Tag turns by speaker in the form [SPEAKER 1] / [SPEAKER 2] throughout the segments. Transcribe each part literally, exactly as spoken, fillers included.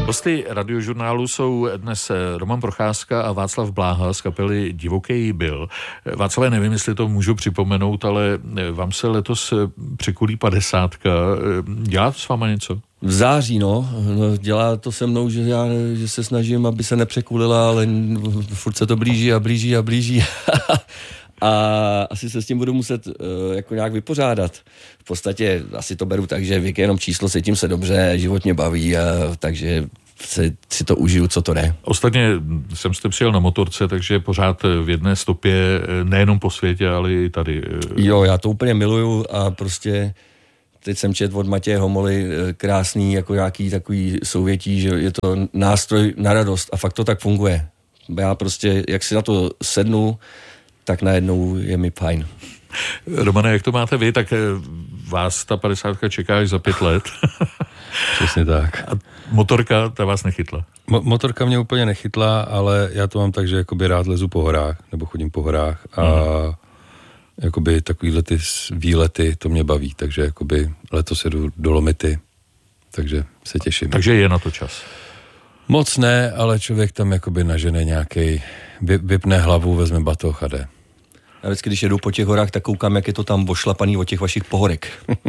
[SPEAKER 1] Hosty Radiožurnálu jsou dnes Roman Procházka a Václav Bláha z kapely Divoký byl. Václavé, nevím, jestli to můžu připomenout, ale vám se letos překulí padesátka. Dělá to s váma něco?
[SPEAKER 2] V září, no. no. Dělá to se mnou, že já že se snažím, aby se nepřekulila, ale furt se to blíží a blíží a blíží. A asi se s tím budu muset uh, jako nějak vypořádat. V podstatě asi to beru tak, že věk je jenom číslo, cítím se dobře, život mě baví, a, takže se, si to užiju, co to jde.
[SPEAKER 1] Ostatně jsem jste přijel na motorce, takže pořád v jedné stopě, nejenom po světě, ale i tady.
[SPEAKER 2] Jo, já to úplně miluju a prostě teď jsem četl od Matěje Homoly krásný, jako nějaký takový souvětí, že je to nástroj na radost a fakt to tak funguje. Já prostě, jak si na to sednu, tak najednou je mi fajn.
[SPEAKER 1] Romane, jak to máte vy, tak vás ta padesátka čeká až za pět let.
[SPEAKER 3] Přesně tak.
[SPEAKER 1] A motorka, ta vás nechytla?
[SPEAKER 3] Mo- motorka mě úplně nechytla, ale já to mám tak, že jakoby rád lezu po horách, nebo chodím po horách a mm. jakoby takovýhle ty výlety, to mě baví, takže jakoby letos jedu do Lomity, takže se těším.
[SPEAKER 1] Takže je na to čas?
[SPEAKER 3] Moc ne, ale člověk tam jakoby nažene nějakej, vypne hlavu, vezme batoh a jde.
[SPEAKER 2] Já vždycky, když jedu po těch horách, tak koukám, jak je to tam ošlapaný od těch vašich pohorek.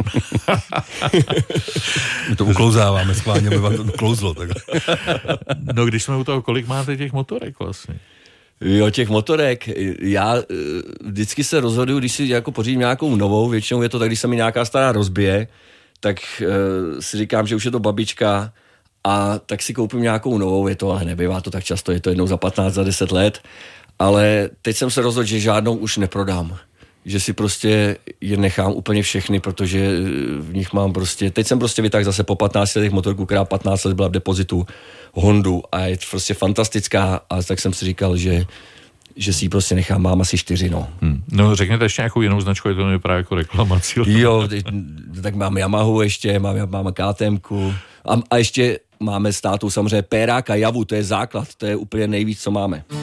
[SPEAKER 3] My to uklouzáváme, schválně by vám to uklouzlo. Tak.
[SPEAKER 1] No, když jsme u toho, kolik máte těch motorek vlastně?
[SPEAKER 2] Jo, těch motorek. Já vždycky se rozhoduju, když si jako pořídím nějakou novou, většinou je to tak, když se mi nějaká stará rozbije, tak uh, si říkám, že už je to babička a tak si koupím nějakou novou, je to, ale nebývá to tak často, je to jednou za patnáct, za deset let. Ale teď jsem se rozhodl, že žádnou už neprodám. Že si prostě je nechám úplně všechny, protože v nich mám prostě... Teď jsem prostě vytáhl zase po patnácti letech motorku, která patnáct let byla v depozitu, Hondu a je prostě fantastická a tak jsem si říkal, že, že si ji prostě nechám, mám asi čtyři, no.
[SPEAKER 1] Hmm. No řekněte ještě nějakou jinou značku, je to nevypadá jako reklamací.
[SPEAKER 2] Jo, tak mám Yamahu ještě, mám, mám KTMku a, a ještě máme s tátou samozřejmě Péráka, Javu, to je základ, to je úplně nejvíc, co máme.